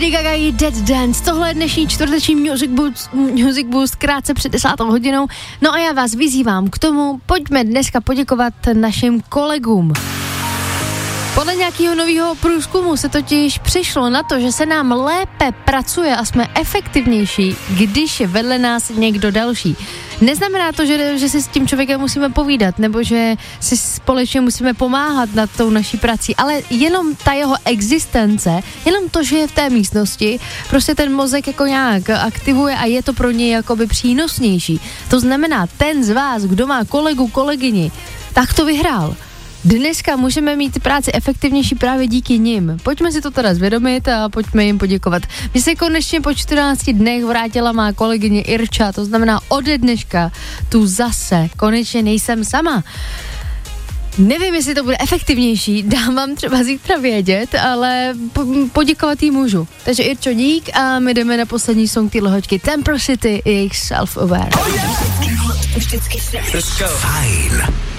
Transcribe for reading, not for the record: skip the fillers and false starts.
Gaga Dead Dance, tohle je dnešní čtvrteční Music Boost krátce před 10. hodinou. No a já vás vyzývám k tomu, pojďme dneska poděkovat našim kolegům. Podle nějakého nového průzkumu se totiž přišlo na to, že se nám lépe pracuje a jsme efektivnější, když je vedle nás někdo další. Neznamená to, že si s tím člověkem musíme povídat, nebo že si společně musíme pomáhat nad tou naší prací, ale jenom ta jeho existence, jenom to, že je v té místnosti, prostě ten mozek jako nějak aktivuje a je to pro něj jakoby přínosnější. To znamená, ten z vás, kdo má kolegu, kolegyni, tak to vyhrál. Dneska můžeme mít práci efektivnější právě díky nim. Pojďme si to teda zvědomit a pojďme jim poděkovat. Mně se konečně po 14 dnech vrátila má kolegyně Irča, to znamená ode dneška tu zase konečně nejsem sama. Nevím, jestli to bude efektivnější, dám vám třeba zítra vědět, ale poděkovat jí můžu. Takže Irčo, dík a my jdeme na poslední song téhle hoďky. Temper City, jejich Self-Aware. Let's go. Fajn.